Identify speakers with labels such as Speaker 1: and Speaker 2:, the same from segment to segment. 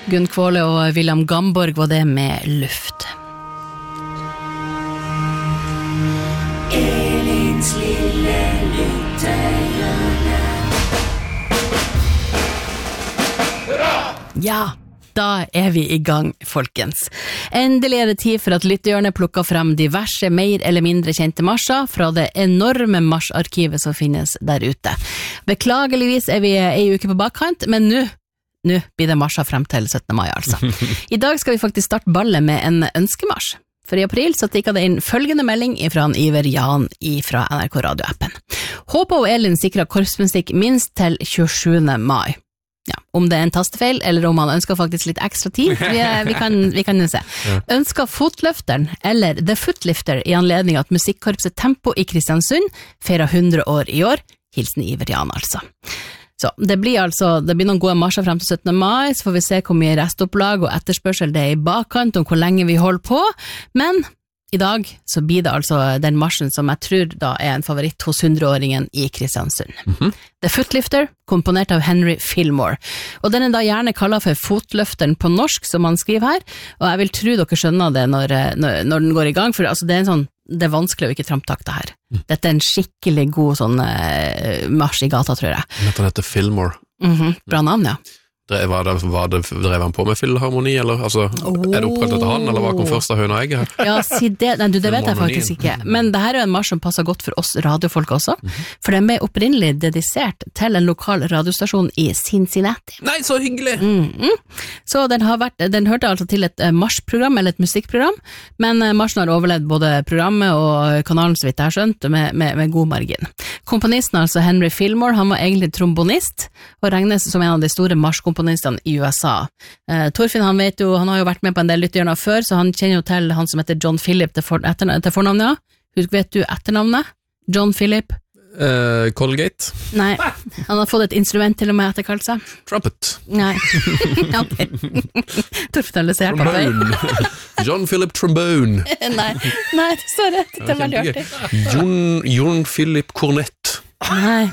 Speaker 1: Gunn Kvåle og William Gamborg var det med luft. Elins lille lyttehjørne. Ja, da vi I gang, folkens. Endelig det tid for at lyttehjørnet plukker frem diverse mer eller mindre kjente marsjer fra det enorme marsjarkivet som finnes der ute. Beklageligvis vi en uke på bakkant, men nå blir det marsjer frem til 17. mai altså. I dag skal vi faktisk starte ballet med en ønskemarsj. For I april så tikket det inn følgende melding fra Iver Jan fra NRK Radio-appen. Håper og Elin sikrer korpsmusikk minst til 27. mai. Ja, om det en tastefeil, eller om han ønsker faktisk litt ekstra tid, vi kan jo se. Ønsker fotløfteren, eller The Footlifter, I anledning at musikkorpset Tempo I Kristiansund feirer 100 år I år. Hilsen Iver Jan, altså. Så det blir noen gode marsjer frem til 17. mai, så får vi se hvor mye restopplag og etterspørsel det I bakkant, om hvor lenge vi holder på, men I dag så blir det altså den marsjen som jeg tror da en favoritt hos 100-åringen I Kristiansund. The Footlifter, komponert av Henry Fillmore, og den da gjerne kallet for fotløfteren på norsk, som han skriver her, og jeg vil tro dere skjønner det når den går I gang, for altså det det vanskelig å ikke tramptakte her. Dette en skikkelig god sånn marsj I gata, tror jeg.
Speaker 2: Dette heter Fillmore.
Speaker 1: Bra navn, ja.
Speaker 2: Drev han på med filharmoni, eller altså, det oppkalt etter han, eller var kom først av høna og egget her?
Speaker 1: Ja, si det, nei, det vet jeg faktisk ikke, men det her en marsj som passer godt for oss radiofolk også, for den ble opprinnelig dedisert til en lokal radiostasjon I Cincinnati.
Speaker 2: Nei, så hyggelig!
Speaker 1: Så den hørte altså til et marsjprogram, eller et musikkprogram, men marsjen har overlevd både programmet og kanalen, så vidt jeg har skjønt, med god margin. Komponisten, altså Henry Fillmore, han var egentlig trombonist, og regnes som en av de store marsjkomponistene I USA. Torfinn, han vet jo, han har jo vært med på en del lyttehjørner før, så han kjenner jo til han som heter John Philip til fornavnet, ja. Vet du etternavnet? John Philip?
Speaker 2: Colgate?
Speaker 1: Nei, han har fått et instrument til og med etterkalt seg.
Speaker 2: Trumpet?
Speaker 1: Nei, ok. Torfinn har løsert på vei.
Speaker 2: John Philip Trombone?
Speaker 1: Nei, det står rett, det veldig artig.
Speaker 2: John Philip Cornett?
Speaker 1: Nei,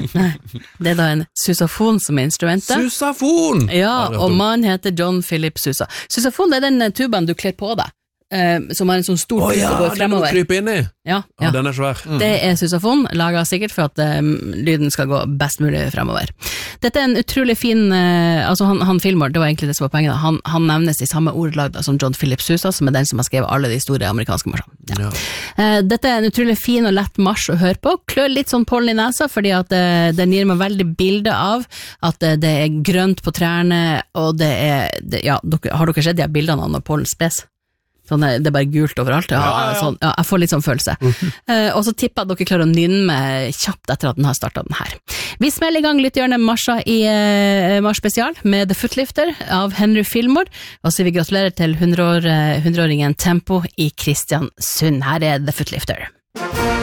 Speaker 1: det da en susafon som instrumentet.
Speaker 2: Susafon!
Speaker 1: Ja, og man heter John Philip Susa. Susafon det den tubaen du kler på deg, som har en sånn stor pust og går fremover.
Speaker 2: Den kryper inn I.
Speaker 1: Ja.
Speaker 2: Den svær.
Speaker 1: Det susafon, laget sikkert for at lyden skal gå best mulig fremover. Dette en utrolig fin, altså han Fillmore, det var egentlig det som var poenget, han nevnes I samme ordlag da, som John Philip Sousa, som den som har skrevet alle de store amerikanske marsjene. Ja. Dette en utrolig fin og lett marsj å høre på, klør litt sånn pollen I nesa, fordi at den gir meg veldig bilde av at det grønt på trærne, og har dere sett de bildene av når pollen spes? Sånn, det bare gult overalt. Sånn, jeg får litt sånn følelse. Og så tipper jeg at dere klarer å nynne med kjapt etter at den har startet den her. Vi smeller I gang lyttehjørnet marsja I Mars spesial med The Footlifter av Henry Fillmore, og så vil vi gratulerer til 100-åringen Tempo I Kristiansund. Her The Footlifter.